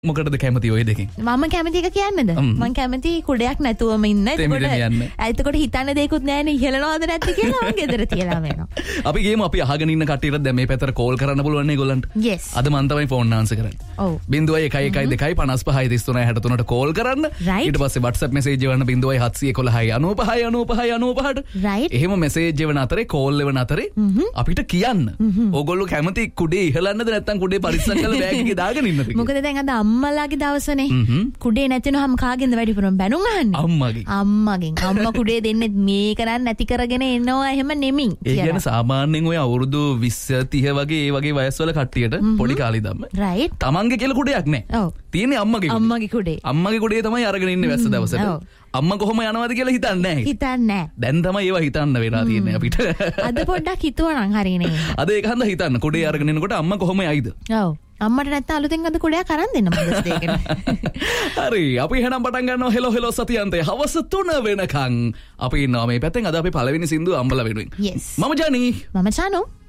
මොකටද කැමති ඔය දෙකෙන්? මම කැමති එක කියන්නද? මම කැමති කුඩයක් නැතුවම ඉන්න. එතකොට හිතන්න දෙයක්වත් නැහැ නේ ඉහළනවද නැද්ද කියලා මම ගෙදර තියලා වෙනවා. අපි ගේමු අපි අහගෙන ඉන්න කට්ටියට දැන් මේ පැත්තට කෝල් කරන්න පුළුවන් නේ ඒගොල්ලන්ට. Yes. අද මම තමයි ෆෝන් ආන්සර් කරන්නේ. ඔව්. 0112553333ට කෝල් කරන්න. ඊට පස්සේ WhatsApp message එවන්න 0711959595ට. right. එහෙම message එවන අතරේ කෝල් එවන අතරේ අපිට කියන්න. ඕගොල්ලෝ කැමති කුඩේ ඉහළන්නද නැත්නම් කුඩේ පරිස්සම් කරලා බෑග් එකේ දාගෙන ඉන්නද කියලා. මොකද දැන් අද අම්මලාගේ දවසනේ. කුඩේ නැතිනොහම කාගෙන්ද වැඩිපුරම බැනුම් අහන්නේ? අම්මගෙන්. අම්මා කුඩේ දෙන්නේ මේ කරන්නේ නැති කරගෙන එනවා එහෙම නෙමින්. ඒ කියන්නේ සාමාන්‍යයෙන් ඔය අවුරුදු 20 30 වගේ ඒ වගේ වයස්වල කට්ටියට පොඩි කාලේ ධම්ම. right. තමන්ගේ කියලා කුඩයක් නැහැ. ඔව්. තියෙන්නේ අම්මගේ කුඩේ. අම්මගේ කුඩේ තමයි අරගෙන ඉන්නේ වැස්ස දවසට. අම්මා කොහොම යනවද කියලා හිතන්නේ නැහැ. හිතන්නේ නැහැ. දැන් තමයි ඒවා හිතන්න වෙලා තියෙන්නේ අපිට. අද පොඩ්ඩක් හිතුවනම් හරියනේ. අද ඒක හන්ද හිතන්න කුඩේ අරගෙන එනකොට අම්මා කොහොම යයිද? ඔව්. අම්මට නැත්නම් අලුතෙන් අද කුඩයක් අරන් දෙන්න මගස් දෙකන. හරි අපි එහෙනම් පටන් ගන්නවා හෙලෝ සතියන්තේ හවස 3 වෙනකන් අපි ඉන්නවා මේ පැත්තෙන්. අද අපි පළවෙනි සින්දුව අම්බලා වෙනුවෙන්. yes. මම ජනි. මම චානු.